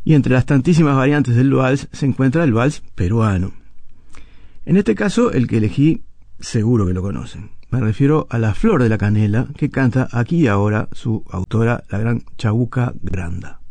Y entre las tantísimas variantes del vals se encuentra el vals peruano. En este caso, el que elegí, seguro que lo conocen. Me refiero a La Flor de la Canela, que canta aquí y ahora su autora, la gran Chabuca Granda.